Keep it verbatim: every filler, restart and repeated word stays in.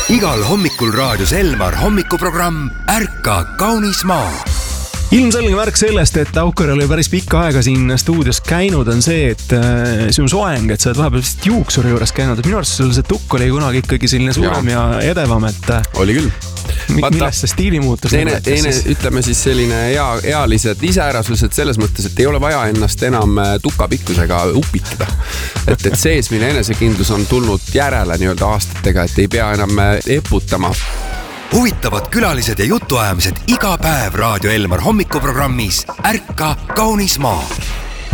Igal hommikul raadios Elmar hommikuprogramm Ärka kaunis maa. Ilmselge märk sellest, et Aukar oli päris pikka aega siin stuudios käinud, on see, et äh, see on soeng, et sa oled vahepeal vist juuksuri juures käinud. Minu arust sul see tukk oli kunagi ikkagi selline suurem ja, ja edevam, et oli küll. Millest see stiili muutus? Teine, teine ütleme siis selline ea, ealised iseärasused selles mõttes, et ei ole vaja ennast enam tukapikkusega upitada. Et, et seesmine enesekindlus on tulnud järele nii-öelda aastatega, et ei pea enam eputama. Huvitavad külalised ja jutuajamised iga päev Raadio Elmar hommikuprogrammis Ärka kaunis maa.